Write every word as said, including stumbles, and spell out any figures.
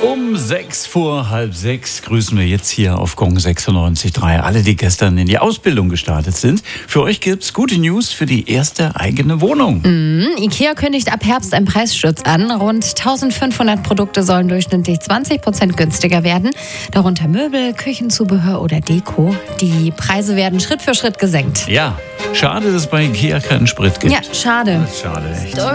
Um sechs vor halb sechs grüßen wir jetzt hier auf Gong sechsundneunzig Komma drei alle, die gestern in die Ausbildung gestartet sind. Für euch gibt's gute News für die erste eigene Wohnung. Mm, IKEA kündigt ab Herbst einen Preissturz an. Rund eintausendfünfhundert Produkte sollen durchschnittlich zwanzig Prozent günstiger werden. Darunter Möbel, Küchenzubehör oder Deko. Die Preise werden Schritt für Schritt gesenkt. Ja, schade, dass es bei IKEA keinen Sprit gibt. Ja, schade. Das ist schade, echt.